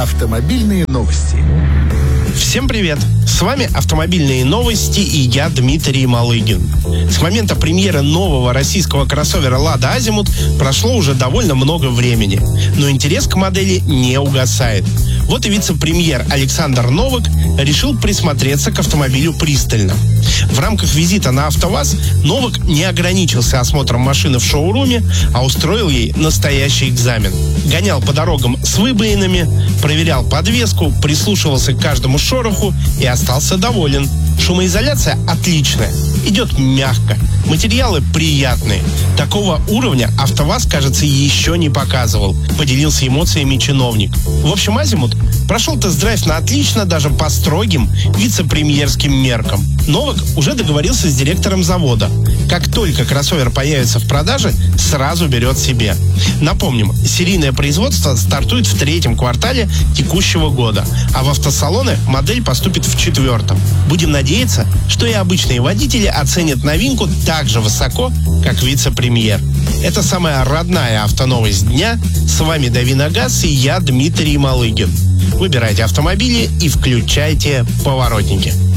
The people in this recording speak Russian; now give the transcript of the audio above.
Автомобильные новости. Всем привет! С вами «Автомобильные новости» и я, Дмитрий Малыгин. С момента премьеры нового российского кроссовера «Лада Азимут» прошло уже довольно много времени, но интерес к модели не угасает. Вот и вице-премьер Александр Новак решил присмотреться к автомобилю пристально. В рамках визита на АвтоВАЗ Новак не ограничился осмотром машины в шоуруме, а устроил ей настоящий экзамен. Гонял по дорогам с выбоинами, проверял подвеску, прислушивался к каждому шороху и остался доволен. Шумоизоляция отличная, идет мягко, материалы приятные. Такого уровня АвтоВАЗ, кажется, еще не показывал, поделился эмоциями чиновник. В общем, Азимут прошел тест-драйв на отлично даже по строгим вице-премьерским меркам. Новак уже договорился с директором завода. Как только кроссовер появится в продаже, сразу берет себе. Напомним, серийное производство стартует в 3-м квартале текущего года, а в автосалоны модель поступит в 4-м. Будем надеяться, что и обычные водители оценят новинку так же высоко, как вице-премьер. Это самая родная автоновость дня. С вами Дави на газ и я, Дмитрий Малыгин. Выбирайте автомобили и включайте поворотники.